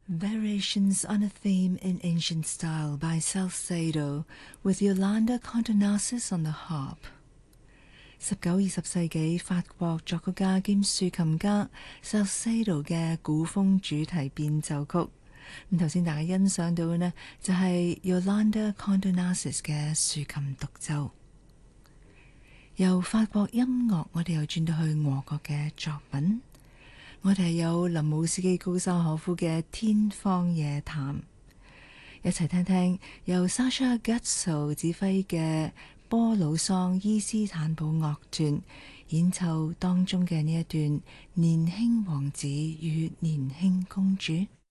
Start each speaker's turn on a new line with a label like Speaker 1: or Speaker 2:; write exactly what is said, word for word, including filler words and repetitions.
Speaker 1: Variations on a Theme in Ancient Style by Salcedo with Yolanda Contonasis on the harp。十九二十世紀法國作曲家兼豎琴家 Salcedo 嘅古風主題變奏曲。咁頭先大家欣賞到嘅呢，就係 Yolanda Contonasis 嘅豎琴獨奏。由法國音樂，我哋又轉到去俄國嘅作品。我哋係有林姆斯基高沙可夫嘅《天方夜譚》，一齊聽聽由 Sasha Gutso 指揮嘅波魯桑伊斯坦堡樂團演奏當中嘅呢一段年輕王子與年輕公主。